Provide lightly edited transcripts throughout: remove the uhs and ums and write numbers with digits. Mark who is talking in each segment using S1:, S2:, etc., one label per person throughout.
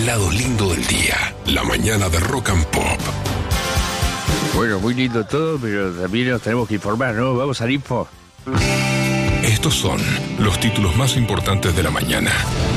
S1: lado lindo del día. La mañana de Rock and Pop.
S2: Bueno, muy lindo todo, pero también nos tenemos que informar, ¿no? Vamos al info.
S1: Estos son los títulos más importantes de la mañana.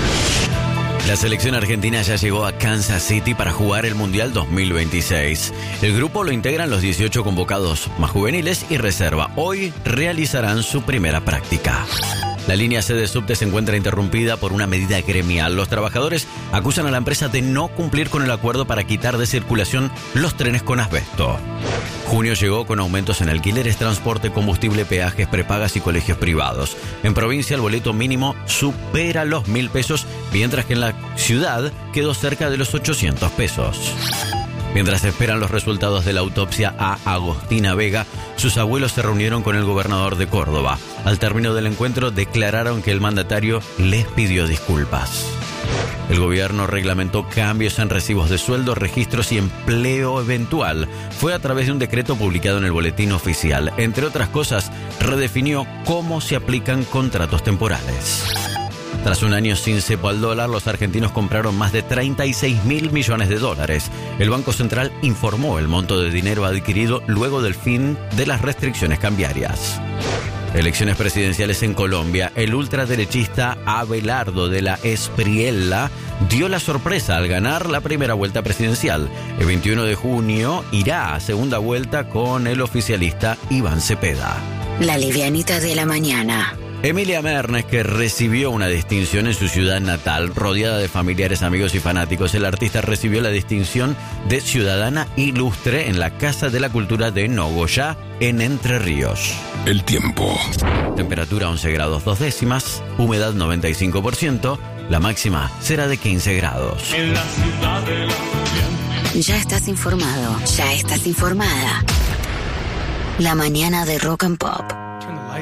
S3: La selección argentina ya llegó a Kansas City para jugar el Mundial 2026. El grupo lo integran los 18 convocados más juveniles y reserva. Hoy realizarán su primera práctica. La línea C de subte se encuentra interrumpida por una medida gremial. Los trabajadores acusan a la empresa de no cumplir con el acuerdo para quitar de circulación los trenes con asbesto. Junio llegó con aumentos en alquileres, transporte, combustible, peajes, prepagas y colegios privados. En provincia el boleto mínimo supera los 1.000 pesos, mientras que en la ciudad quedó cerca de los 800 pesos. Mientras esperan los resultados de la autopsia a Agostina Vega, sus abuelos se reunieron con el gobernador de Córdoba. Al término del encuentro declararon que el mandatario les pidió disculpas. El gobierno reglamentó cambios en recibos de sueldo, registros y empleo eventual. Fue a través de un decreto publicado en el Boletín Oficial. Entre otras cosas, redefinió cómo se aplican contratos temporales. Tras un año sin cepo al dólar, los argentinos compraron más de 36.000 millones de dólares. El Banco Central informó el monto de dinero adquirido luego del fin de las restricciones cambiarias. Elecciones presidenciales en Colombia. El ultraderechista Abelardo de la Espriella dio la sorpresa al ganar la primera vuelta presidencial. El 21 de junio irá a segunda vuelta con el oficialista Iván Cepeda.
S4: La livianita de la mañana.
S3: Emilia Mernes, que recibió una distinción en su ciudad natal, rodeada de familiares, amigos y fanáticos. El artista recibió la distinción de Ciudadana Ilustre en la Casa de la Cultura de Nogoyá, en Entre Ríos.
S1: El tiempo.
S3: Temperatura 11 grados 2 décimas, humedad 95%, la máxima será de 15 grados.
S5: En la ciudad de la...
S4: Ya estás informado, ya estás informada. La mañana de Rock and Pop.